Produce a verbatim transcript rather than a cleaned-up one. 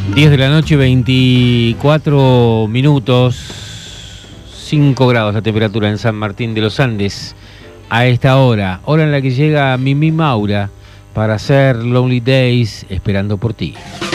diez de la noche, veinticuatro minutos, cinco grados la temperatura en San Martín de los Andes. A esta hora, hora en la que llega Mimi Maura para hacer Lonely Days, esperando por ti.